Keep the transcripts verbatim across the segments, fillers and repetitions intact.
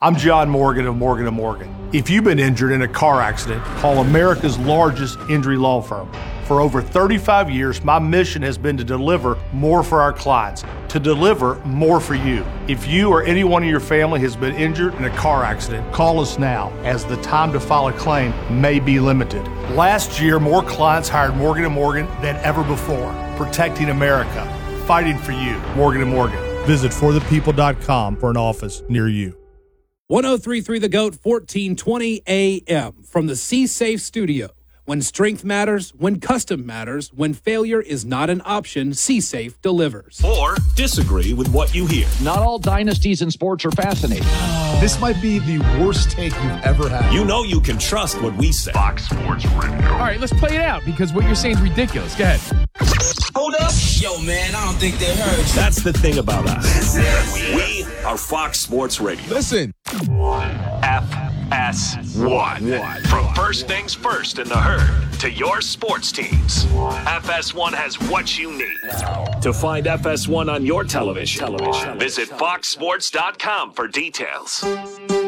I'm John Morgan of Morgan and Morgan. If you've been injured in a car accident, call America's largest injury law firm. For over thirty-five years, my mission has been to deliver more for our clients, to deliver more for you. If you or anyone in your family has been injured in a car accident, call us now, as the time to file a claim may be limited. Last year, more clients hired Morgan and Morgan than ever before, protecting America, fighting for you. Morgan and Morgan. Visit for the people dot com for an office near you. one oh three point three The GOAT, fourteen twenty A M from the C-Safe studio. When strength matters, when custom matters, when failure is not an option, C-Safe delivers. Or disagree with what you hear. Not all dynasties in sports are fascinating. This might be the worst take you've ever had. You know you can trust what we say. Fox Sports Radio. All right, let's play it out because what you're saying is ridiculous. Go ahead. Hold up. Yo, man, I don't think they heard you. That's the thing about us. We are Fox Sports Radio. Listen. F S one. From first things first in the herd to your sports teams. F S one has what you need. To find F S one on your television, television. visit fox sports dot com for details. All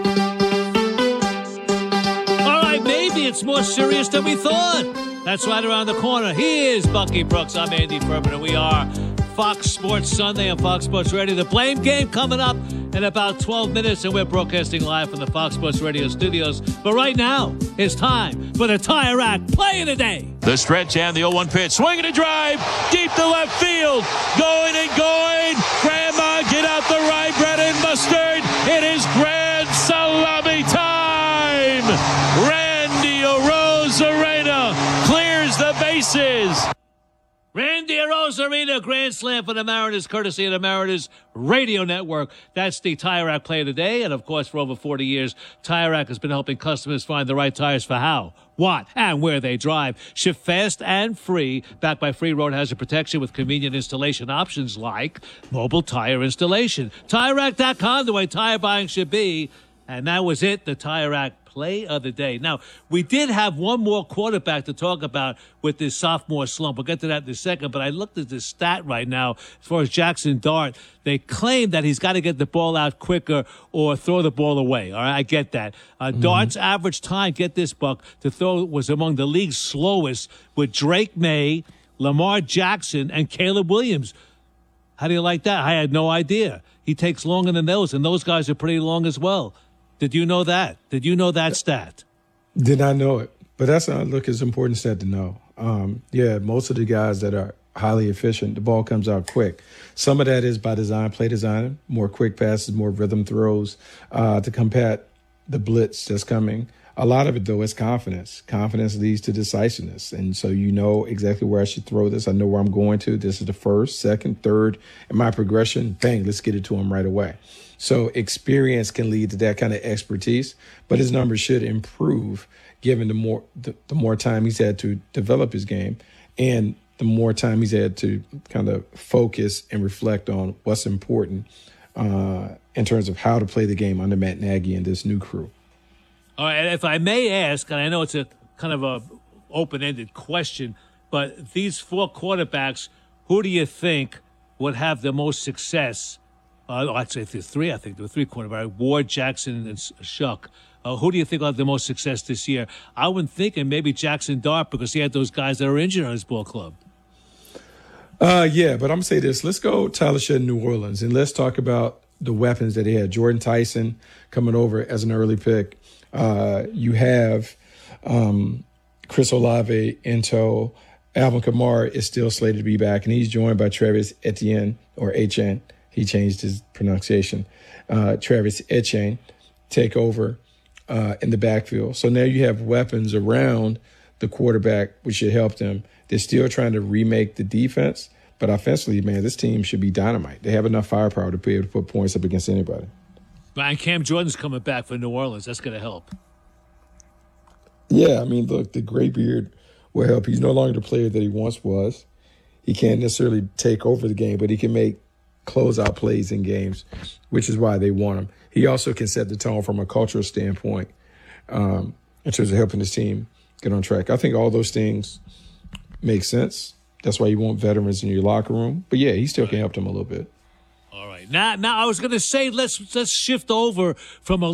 right, maybe it's more serious than we thought. That's right around the corner. Here's Bucky Brooks. I'm Andy Furman, and we are Fox Sports Sunday on Fox Sports Radio. The Blame Game coming up in about twelve minutes, and we're broadcasting live from the Fox Sports Radio studios. But right now, it's time for the Tire Rack Play of the Day. The stretch and the oh one pitch. Swinging a drive deep to left field. Going and going. Grandma, get out the rye bread and mustard. It is grand salami time. Randy Arozarena clears the bases. Randy Arozarena, grand slam for the Mariners, courtesy of the Mariners Radio Network. That's the Tire Rack Play of the Day. And, of course, for over forty years, Tire Rack has been helping customers find the right tires for how, what, and where they drive. Ship fast and free, backed by free road hazard protection with convenient installation options like mobile tire installation. Tire Rack dot com, the way tire buying should be. And that was it, the Tire Rack Play of the Day. Now, we did have one more quarterback to talk about with this sophomore slump. We'll get to that in a second, but I looked at this stat right now as far as Jackson Dart. They claim that he's got to get the ball out quicker or throw the ball away. All right, I get that. Uh, mm-hmm. Dart's average time, get this, Buck, to throw was among the league's slowest with Drake May, Lamar Jackson, and Caleb Williams. How do you like that? I had no idea. He takes longer than those, and those guys are pretty long as well. Did you know that? Did you know that stat? Did not know it, but that's not look. It's an important stat to know. Um, yeah, most of the guys that are highly efficient, the ball comes out quick. Some of that is by design, play design, more quick passes, more rhythm throws uh, to combat the blitz that's coming. A lot of it, though, is confidence. Confidence leads to decisiveness. And so you know exactly where I should throw this. I know where I'm going to. This is the first, second, third. And my progression, bang, let's get it to him right away. So experience can lead to that kind of expertise, but his numbers should improve given the more the, the more time he's had to develop his game and the more time he's had to kind of focus and reflect on what's important uh, in terms of how to play the game under Matt Nagy and this new crew. All right, and if I may ask, and I know it's a kind of a open-ended question, but these four quarterbacks, who do you think would have the most success? Uh, I'd say there's three. I think there were three quarterbacks: Ward, Jackson, and Shuck. Uh, who do you think will have the most success this year? I would think, and maybe Jackson Dart, because he had those guys that are injured on his ball club. Uh, yeah, but I'm gonna say this: let's go Tyler Shedd in New Orleans, and let's talk about the weapons that he had. Jordan Tyson coming over as an early pick. Uh, you have um, Chris Olave in tow. Alvin Kamara is still slated to be back, and he's joined by Travis Etienne or Etienne. He changed his pronunciation. Uh, Travis Etienne take over uh, in the backfield. So now you have weapons around the quarterback, which should help them. They're still trying to remake the defense, but offensively, man, this team should be dynamite. They have enough firepower to be able to put points up against anybody. And Cam Jordan's coming back for New Orleans. That's going to help. Yeah, I mean, look, the gray beard will help. He's no longer the player that he once was. He can't necessarily take over the game, but he can make closeout plays in games, which is why they want him. He also can set the tone from a cultural standpoint um, in terms of helping his team get on track. I think all those things make sense. That's why you want veterans in your locker room. But, yeah, he still can help them a little bit. All right. Now, now I was going to say let's let's shift over from a